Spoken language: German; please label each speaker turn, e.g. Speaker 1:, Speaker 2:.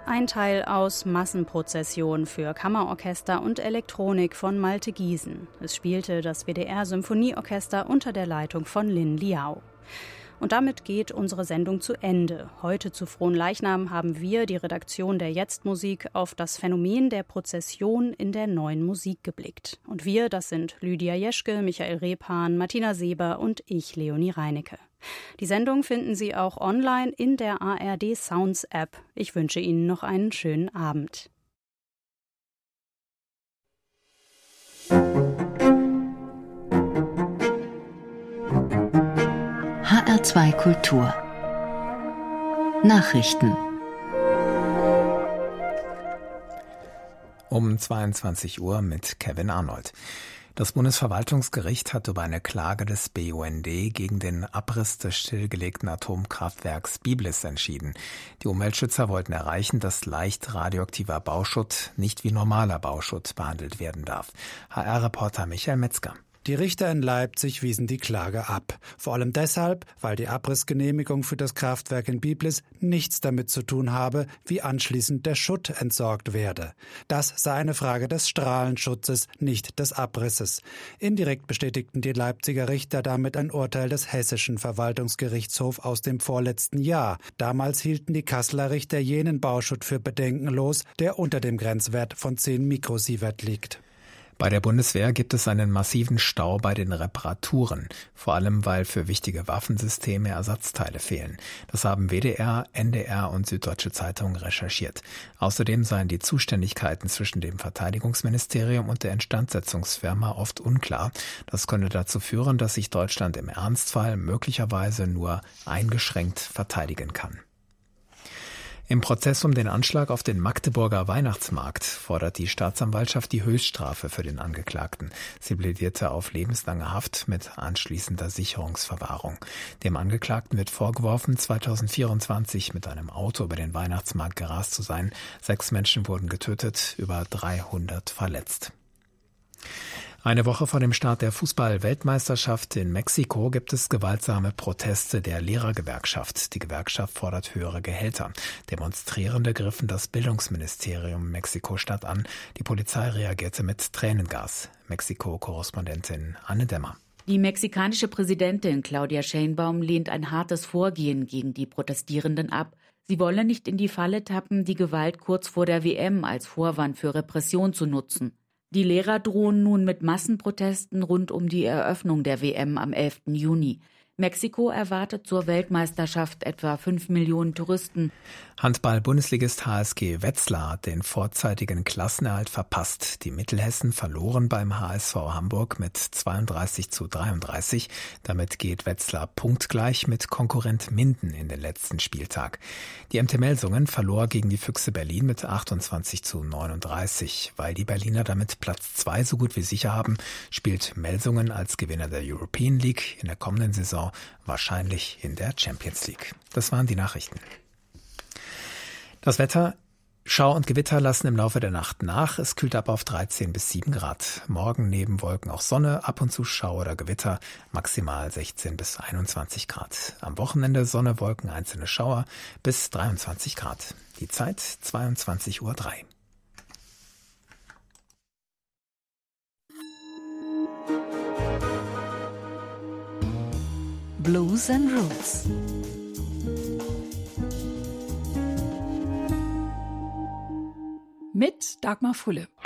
Speaker 1: ein Teil aus Massenprozession für Kammerorchester und Elektronik von Malte Giesen. Es spielte das WDR-Symphonieorchester unter der Leitung von Lin Liao. Und damit geht unsere Sendung zu Ende. Heute zu Fronleichnam haben wir, die Redaktion der Jetzt-Musik, auf das Phänomen der Prozession in der neuen Musik geblickt. Und wir, das sind Lydia Jeschke, Michael Rebhahn, Martina Seber und ich, Leonie Reinecke. Die Sendung finden Sie auch online in der ARD Sounds App. Ich wünsche Ihnen noch einen schönen Abend.
Speaker 2: HR2 Kultur Nachrichten
Speaker 3: um 22 Uhr mit Kevin Arnold. Das Bundesverwaltungsgericht hat über eine Klage des BUND gegen den Abriss des stillgelegten Atomkraftwerks Biblis entschieden. Die Umweltschützer wollten erreichen, dass leicht radioaktiver Bauschutt nicht wie normaler Bauschutt behandelt werden darf. HR-Reporter Michael Metzger.
Speaker 4: Die Richter in Leipzig wiesen die Klage ab. Vor allem deshalb, weil die Abrissgenehmigung für das Kraftwerk in Biblis nichts damit zu tun habe, wie anschließend der Schutt entsorgt werde. Das sei eine Frage des Strahlenschutzes, nicht des Abrisses. Indirekt bestätigten die Leipziger Richter damit ein Urteil des Hessischen Verwaltungsgerichtshofs aus dem vorletzten Jahr. Damals hielten die Kasseler Richter jenen Bauschutt für bedenkenlos, der unter dem Grenzwert von 10 Mikrosievert liegt.
Speaker 3: Bei der Bundeswehr gibt es einen massiven Stau bei den Reparaturen, vor allem weil für wichtige Waffensysteme Ersatzteile fehlen. Das haben WDR, NDR und Süddeutsche Zeitung recherchiert. Außerdem seien die Zuständigkeiten zwischen dem Verteidigungsministerium und der Instandsetzungsfirma oft unklar. Das könne dazu führen, dass sich Deutschland im Ernstfall möglicherweise nur eingeschränkt verteidigen kann. Im Prozess um den Anschlag auf den Magdeburger Weihnachtsmarkt fordert die Staatsanwaltschaft die Höchststrafe für den Angeklagten. Sie plädierte auf lebenslange Haft mit anschließender Sicherungsverwahrung. Dem Angeklagten wird vorgeworfen, 2024 mit einem Auto über den Weihnachtsmarkt gerast zu sein. 6 Menschen wurden getötet, über 300 verletzt. Eine Woche vor dem Start der Fußball-Weltmeisterschaft in Mexiko gibt es gewaltsame Proteste der Lehrergewerkschaft. Die Gewerkschaft fordert höhere Gehälter. Demonstrierende griffen das Bildungsministerium Mexiko-Stadt an. Die Polizei reagierte mit Tränengas. Mexiko-Korrespondentin Anne Dämmer.
Speaker 5: Die mexikanische Präsidentin Claudia Sheinbaum lehnt ein hartes Vorgehen gegen die Protestierenden ab. Sie wolle nicht in die Falle tappen, die Gewalt kurz vor der WM als Vorwand für Repression zu nutzen. Die Lehrer drohen nun mit Massenprotesten rund um die Eröffnung der WM am 11. Juni. Mexiko erwartet zur Weltmeisterschaft etwa 5 Millionen Touristen.
Speaker 3: Handball-Bundesligist HSG Wetzlar hat den vorzeitigen Klassenerhalt verpasst. Die Mittelhessen verloren beim HSV Hamburg mit 32:33. Damit geht Wetzlar punktgleich mit Konkurrent Minden in den letzten Spieltag. Die MT Melsungen verlor gegen die Füchse Berlin mit 28:39. Weil die Berliner damit Platz 2 so gut wie sicher haben, spielt Melsungen als Gewinner der European League in der kommenden Saison wahrscheinlich in der Champions League. Das waren die Nachrichten. Das Wetter: Schauer und Gewitter lassen im Laufe der Nacht nach. Es kühlt ab auf 13 bis 7 Grad. Morgen neben Wolken auch Sonne, ab und zu Schauer oder Gewitter, maximal 16 bis 21 Grad. Am Wochenende Sonne, Wolken, einzelne Schauer bis 23 Grad. Die Zeit 22:03 Uhr.
Speaker 2: Blues and Roots.
Speaker 6: Mit Dagmar Fulle.